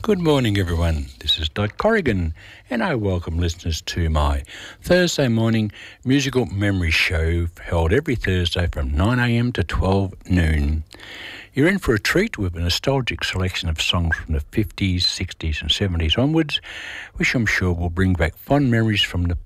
Good morning, everyone. This is Doug Corrigan, and I welcome listeners to my Thursday morning musical memory show held every Thursday from 9 a.m. to 12 noon. You're in for a treat with a nostalgic selection of songs from the 50s, 60s and 70s onwards, which I'm sure will bring back fond memories from the...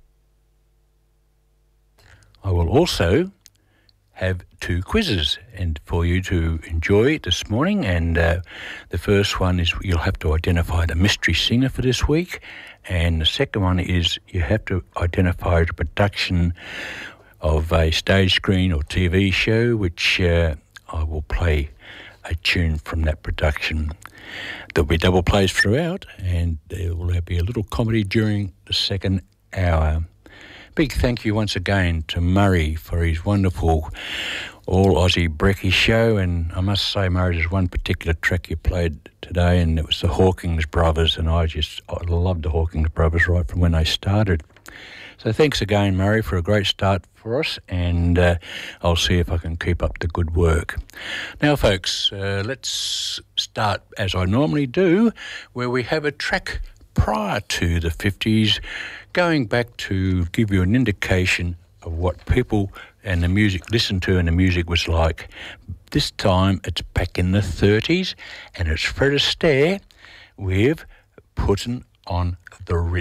I will also have two quizzes and for you to enjoy this morning, and the first one is you'll have to identify the mystery singer for this week, and the second one is you have to identify the production of a stage screen or TV show, which I will play a tune from that production. There'll be double plays throughout, and there will be a little comedy during the second hour. Big thank you once again to Murray for his wonderful all-Aussie brekkie show, and I must say, Murray, there's one particular track you played today, and it was the Hawkins Brothers, and I loved the Hawkins Brothers right from when they started. So thanks again, Murray, for a great start for us, and I'll see if I can keep up the good work. Now, folks, let's start as I normally do, where we have a track prior to the 50s, going back to give you an indication of what people and the music listened to and the music was like. This time it's back in the 30s, and it's Fred Astaire with Puttin' on the Ritz.